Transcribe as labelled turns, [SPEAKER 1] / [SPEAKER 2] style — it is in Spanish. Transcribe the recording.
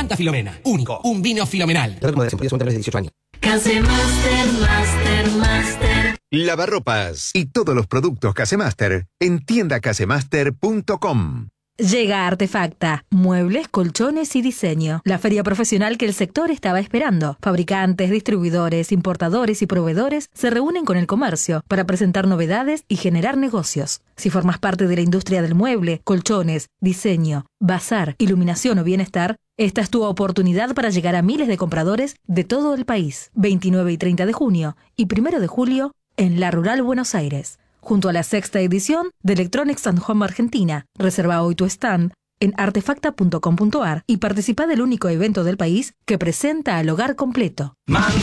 [SPEAKER 1] Fanta Filomena. Único. Un vino fenomenal.
[SPEAKER 2] Moderación, podría ser menores de 18 años.
[SPEAKER 3] Casemaster.
[SPEAKER 4] Lavarropas y todos los productos Casemaster en tiendacasemaster.com.
[SPEAKER 5] Llega Artefacta, muebles, colchones y diseño. La feria profesional que el sector estaba esperando. Fabricantes, distribuidores, importadores y proveedores se reúnen con el comercio para presentar novedades y generar negocios. Si formas parte de la industria del mueble, colchones, diseño, bazar, iluminación o bienestar, esta es tu oportunidad para llegar a miles de compradores de todo el país. 29 y 30 de junio y 1 de julio en La Rural, Buenos Aires, junto a la 6ª edición de Electronics and Home Argentina. Reserva hoy tu stand en artefacta.com.ar y participa del único evento del país que presenta al hogar completo.